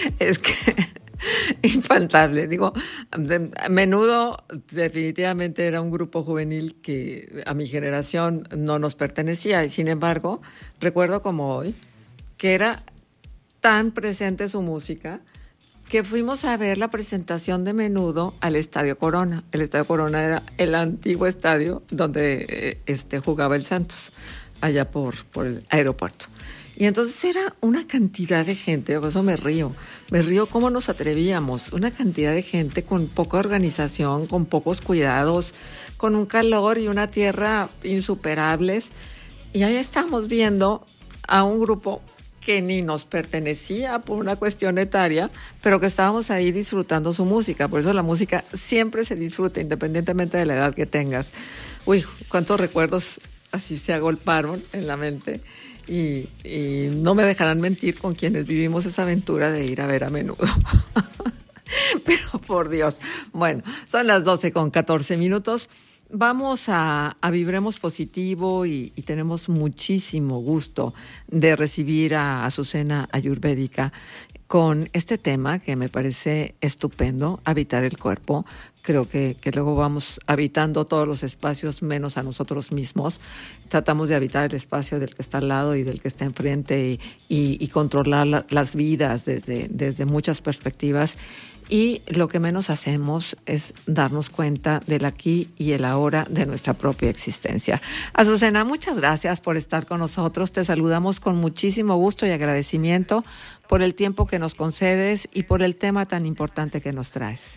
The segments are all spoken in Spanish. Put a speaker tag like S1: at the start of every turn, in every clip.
S1: Es que infaltable. Digo, Menudo definitivamente era un grupo juvenil que a mi generación no nos pertenecía y sin embargo recuerdo como hoy que era tan presente su música que fuimos a ver la presentación de Menudo al Estadio Corona. El Estadio Corona era el antiguo estadio donde jugaba el Santos, allá por el aeropuerto. Y entonces era una cantidad de gente, por eso me río cómo nos atrevíamos, una cantidad de gente con poca organización, con pocos cuidados, con un calor y una tierra insuperables. Y ahí estamos viendo a un grupo que ni nos pertenecía por una cuestión etaria, pero que estábamos ahí disfrutando su música. Por eso la música siempre se disfruta, independientemente de la edad que tengas. Uy, cuántos recuerdos así se agolparon en la mente. Y no me dejarán mentir con quienes vivimos esa aventura de ir a ver a Menudo. Pero por Dios. Bueno, son las 12:14. Vamos a Vibremos Positivo y tenemos muchísimo gusto de recibir a Azucena Ayurvédica con este tema que me parece estupendo, habitar el cuerpo. Creo que luego vamos habitando todos los espacios menos a nosotros mismos. Tratamos de habitar el espacio del que está al lado y del que está enfrente y controlar las vidas desde muchas perspectivas. Y lo que menos hacemos es darnos cuenta del aquí y el ahora de nuestra propia existencia. Azucena, muchas gracias por estar con nosotros. Te saludamos con muchísimo gusto y agradecimiento por el tiempo que nos concedes y por el tema tan importante que nos traes.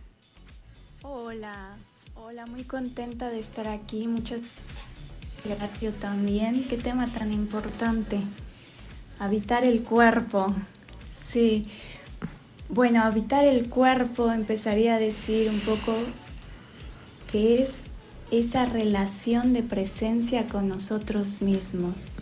S2: Hola, muy contenta de estar aquí. Muchas gracias también. Qué tema tan importante. Habitar el cuerpo. Sí. Bueno, habitar el cuerpo empezaría a decir un poco que es esa relación de presencia con nosotros mismos.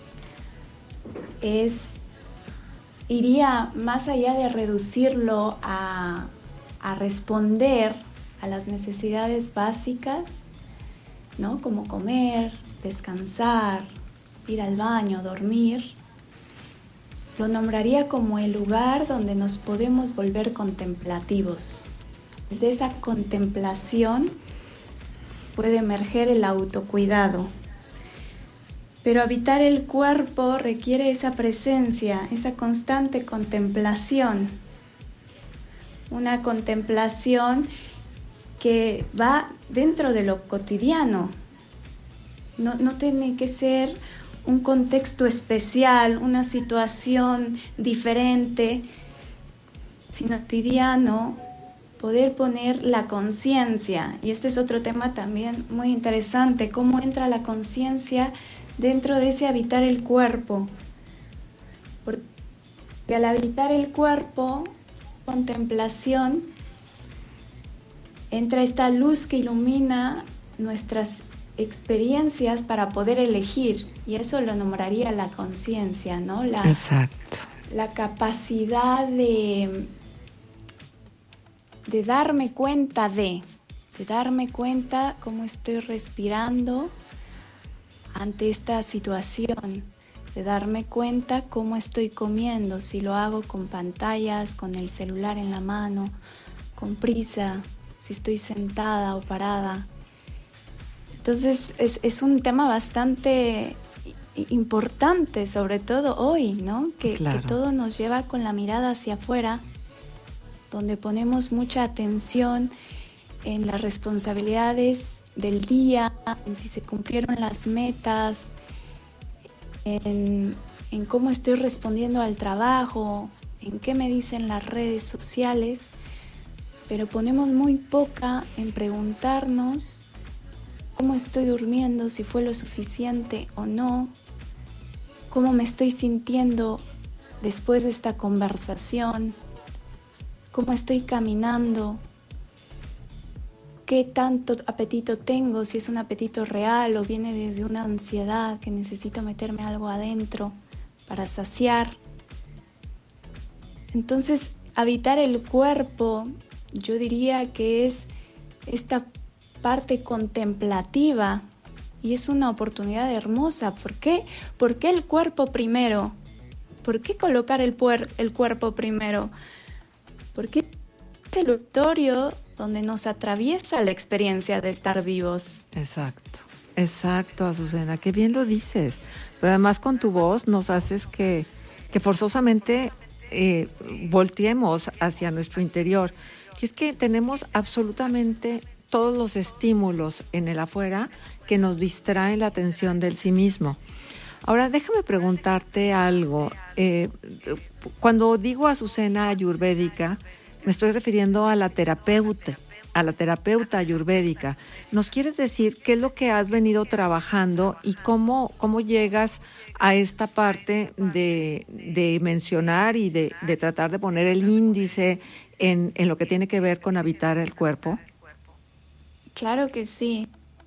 S2: Iría más allá de reducirlo a responder a las necesidades básicas, ¿no? Como comer, descansar, ir al baño, dormir. Lo nombraría como el lugar donde nos podemos volver contemplativos. Desde esa contemplación puede emerger el autocuidado. Pero habitar el cuerpo requiere esa presencia, esa constante contemplación. Una contemplación que va dentro de lo cotidiano. No tiene que ser un contexto especial, una situación diferente, sino cotidiano, poder poner la conciencia. Y este es otro tema también muy interesante, cómo entra la conciencia dentro de ese habitar el cuerpo. Porque al habitar el cuerpo, contemplación, entra esta luz que ilumina nuestras experiencias para poder elegir, y eso lo nombraría la conciencia, ¿no?
S1: Exacto.
S2: La capacidad de darme cuenta de darme cuenta cómo estoy respirando ante esta situación, de darme cuenta cómo estoy comiendo, si lo hago con pantallas, con el celular en la mano, con prisa, si estoy sentada o parada. Entonces es un tema bastante importante, sobre todo hoy, ¿no?
S1: Claro.
S2: Que todo nos lleva con la mirada hacia afuera, donde ponemos mucha atención en las responsabilidades del día, en si se cumplieron las metas, en cómo estoy respondiendo al trabajo, en qué me dicen las redes sociales, pero ponemos muy poca en preguntarnos cómo estoy durmiendo, si fue lo suficiente o no, cómo me estoy sintiendo después de esta conversación, cómo estoy caminando, qué tanto apetito tengo, si es un apetito real o viene desde una ansiedad que necesito meterme algo adentro para saciar. Entonces, habitar el cuerpo, yo diría que es esta parte contemplativa, y es una oportunidad hermosa. ¿Por qué? ¿Por qué el cuerpo primero? ¿Por qué colocar el cuerpo primero? porque es el territorio donde nos atraviesa la experiencia de estar vivos.
S1: Exacto, Azucena, qué bien lo dices. Pero además con tu voz nos haces que forzosamente volteemos hacia nuestro interior. Y es que tenemos absolutamente todos los estímulos en el afuera que nos distraen la atención del sí mismo. Ahora, déjame preguntarte algo. Cuando digo Azucena ayurvédica, me estoy refiriendo a la terapeuta ayurvédica. ¿Nos quieres decir qué es lo que has venido trabajando y cómo llegas a esta parte de mencionar y de tratar de poner el índice en lo que tiene que ver con habitar el cuerpo?
S2: Claro que sí.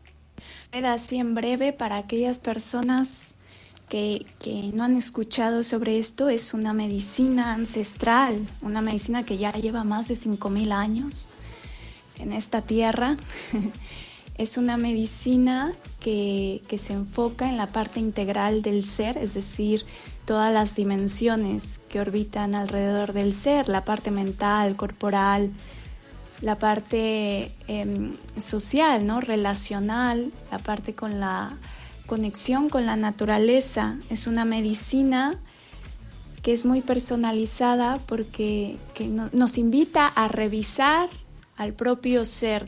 S2: Así en breve, para aquellas personas que no han escuchado sobre esto, es una medicina ancestral, una medicina que ya lleva más de 5,000 años en esta tierra. Es una medicina que se enfoca en la parte integral del ser, es decir, todas las dimensiones que orbitan alrededor del ser, la parte mental, corporal, la parte social, ¿no? Relacional, la parte con la conexión con la naturaleza. Es una medicina que es muy personalizada porque nos invita a revisar al propio ser,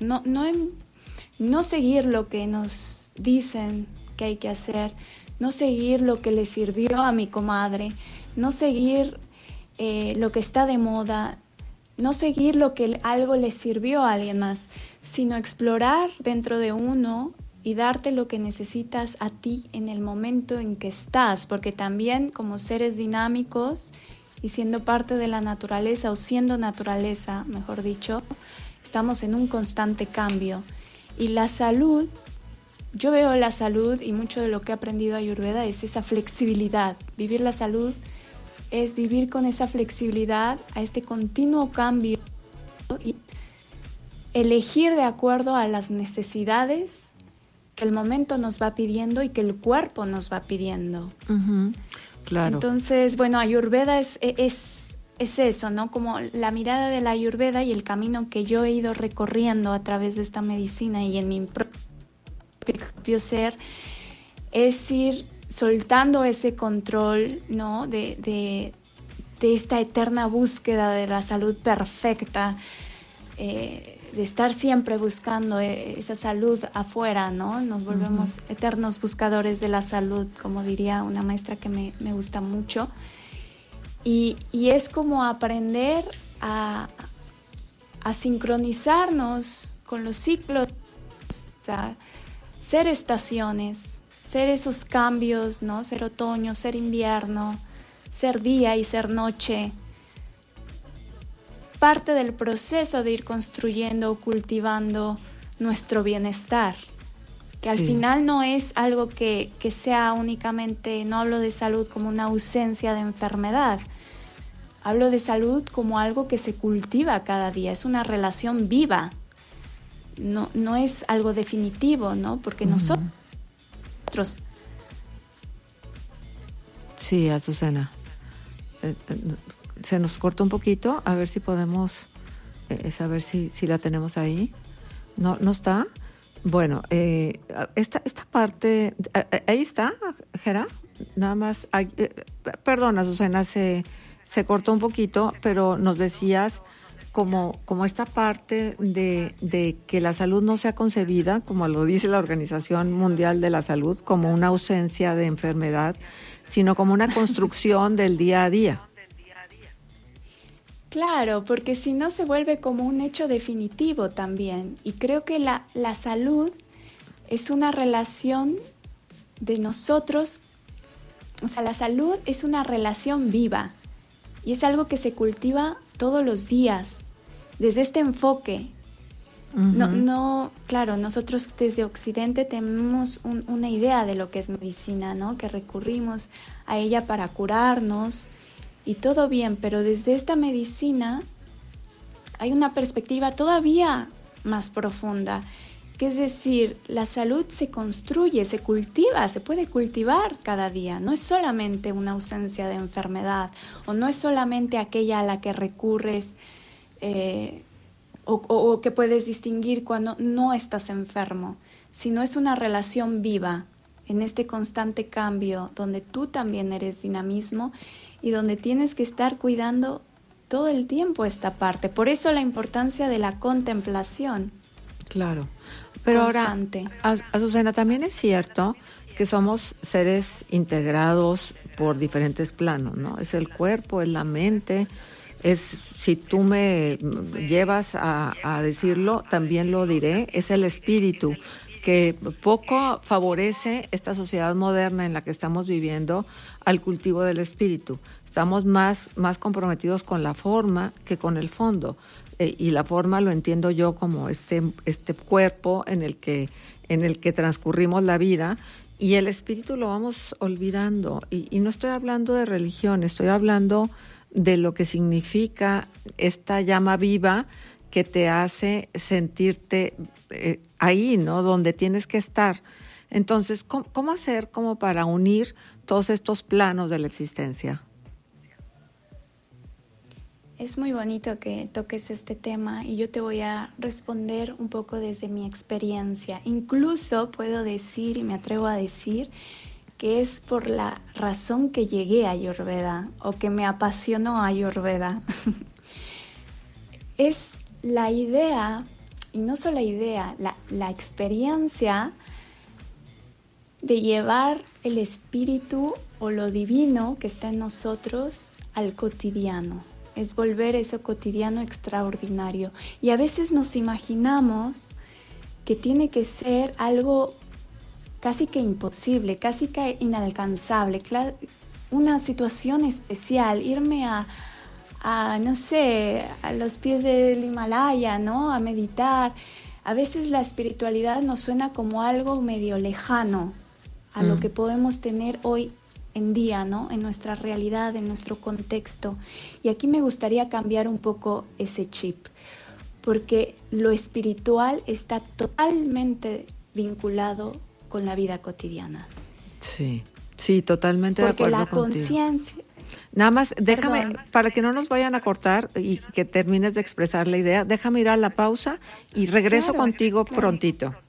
S2: no seguir lo que nos dicen que hay que hacer, no seguir lo que le sirvió a mi comadre, no seguir lo que está de moda, no seguir lo que algo le sirvió a alguien más, sino explorar dentro de uno y darte lo que necesitas a ti en el momento en que estás, porque también como seres dinámicos y siendo parte de la naturaleza, o siendo naturaleza, mejor dicho, estamos en un constante cambio. Y la salud, yo veo la salud, y mucho de lo que he aprendido Ayurveda es esa flexibilidad. Vivir la salud es vivir con esa flexibilidad a este continuo cambio y elegir de acuerdo a las necesidades que el momento nos va pidiendo y que el cuerpo nos va pidiendo.
S1: Uh-huh. Claro.
S2: Entonces, bueno, Ayurveda es eso, ¿no? Como la mirada de la Ayurveda y el camino que yo he ido recorriendo a través de esta medicina y en mi propio ser, es ir soltando ese control, ¿no? De esta eterna búsqueda de la salud perfecta, de estar siempre buscando esa salud afuera, ¿no? Nos volvemos eternos buscadores de la salud, como diría una maestra que me gusta mucho. Y es como aprender a sincronizarnos con los ciclos, o sea, ser estaciones, ser esos cambios, ¿no? Ser otoño, ser invierno, ser día y ser noche. Parte del proceso de ir construyendo o cultivando nuestro bienestar, que al final no es algo que sea únicamente, no hablo de salud como una ausencia de enfermedad, hablo de salud como algo que se cultiva cada día, es una relación viva, no es algo definitivo, ¿no? Porque nosotros...
S1: Sí, Azucena. Se nos cortó un poquito, a ver si podemos saber si la tenemos ahí. No está. Bueno, esta parte, ahí está, Jera, nada más. Perdón, Azucena, se cortó un poquito, pero nos decías como esta parte de que la salud no sea concebida, como lo dice la Organización Mundial de la Salud, como una ausencia de enfermedad, sino como una construcción del día a día.
S2: Claro, porque si no se vuelve como un hecho definitivo también. Y creo que la salud es una relación de nosotros, o sea, la salud es una relación viva y es algo que se cultiva todos los días, desde este enfoque. No, claro, nosotros desde Occidente tenemos una idea de lo que es medicina, ¿no? Que recurrimos a ella para curarnos y todo bien, pero desde esta medicina hay una perspectiva todavía más profunda, que es decir, la salud se construye, se cultiva, se puede cultivar cada día, no es solamente una ausencia de enfermedad o no es solamente aquella a la que recurres o que puedes distinguir cuando no estás enfermo, sino es una relación viva en este constante cambio donde tú también eres dinamismo y donde tienes que estar cuidando todo el tiempo esta parte. Por eso la importancia de la contemplación.
S1: Claro. Pero
S2: constante.
S1: Ahora, Azucena, también es cierto que somos seres integrados por diferentes planos, ¿no? Es el cuerpo, es la mente, es, si tú me llevas a decirlo, también lo diré, es el espíritu, que poco favorece esta sociedad moderna en la que estamos viviendo al cultivo del espíritu. Estamos más comprometidos con la forma que con el fondo. Y la forma lo entiendo yo como este cuerpo en el que transcurrimos la vida, y el espíritu lo vamos olvidando. Y no estoy hablando de religión, estoy hablando de lo que significa esta llama viva que te hace sentirte ahí, ¿no? Donde tienes que estar. Entonces, ¿cómo hacer como para unir todos estos planos de la existencia?
S2: Es muy bonito que toques este tema y yo te voy a responder un poco desde mi experiencia. Incluso puedo decir y me atrevo a decir que es por la razón que llegué a Ayurveda o que me apasionó Ayurveda. Es la idea, y no solo la idea, la experiencia de llevar el espíritu o lo divino que está en nosotros al cotidiano. Es volver eso cotidiano extraordinario. Y a veces nos imaginamos que tiene que ser algo casi que imposible, casi que inalcanzable, una situación especial, irme a no sé, a los pies del Himalaya, ¿no? A meditar. A veces la espiritualidad nos suena como algo medio lejano a lo que podemos tener hoy en día, ¿no? En nuestra realidad, en nuestro contexto. Y aquí me gustaría cambiar un poco ese chip, porque lo espiritual está totalmente vinculado con la vida cotidiana.
S1: Sí, totalmente de acuerdo contigo.
S2: Porque la conciencia...
S1: Nada más, déjame, para que no nos vayan a cortar y que termines de expresar la idea, déjame ir a la pausa y regreso contigo prontito.